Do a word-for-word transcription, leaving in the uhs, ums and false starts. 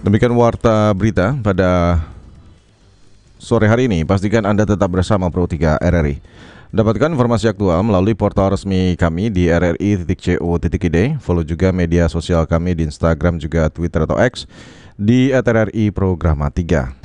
Demikian warta berita pada sore hari ini. Pastikan Anda tetap bersama Pro tiga R R I. Dapatkan informasi aktual melalui portal resmi kami di r r i titik co titik i d. Follow juga media sosial kami di Instagram juga Twitter atau X di at r r i programa tiga.